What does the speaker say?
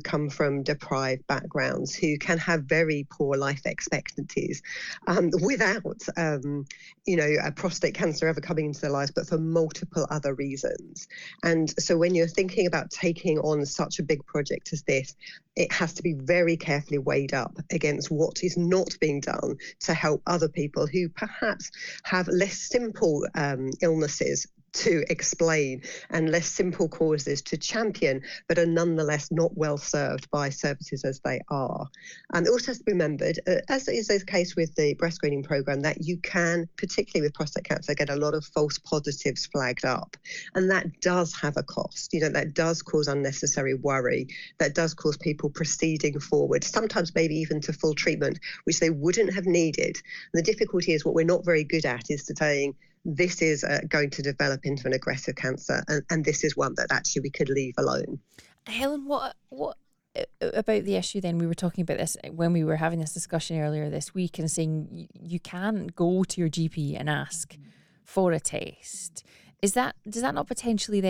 come from deprived backgrounds, who can have very poor life expectancies without, prostate cancer ever coming into their lives, but for multiple other reasons. And so when you're thinking about taking on such a big project as this, it has to be very carefully weighed up against what is not being done to help other people who perhaps have less simple illnesses to explain and less simple causes to champion, but are nonetheless not well served by services as they are. And it also has to be remembered, as is the case with the breast screening programme, that you can, particularly with prostate cancer, get a lot of false positives flagged up. And that does have a cost. That does cause unnecessary worry. That does cause people proceeding forward, sometimes maybe even to full treatment, which they wouldn't have needed. And the difficulty is, what we're not very good at is to saying, this is going to develop into an aggressive cancer, and this is one that actually we could leave alone. Helen, what about the issue then? We were talking about this when we were having this discussion earlier this week, and saying you can go to your GP and ask for a test. Does that not potentially then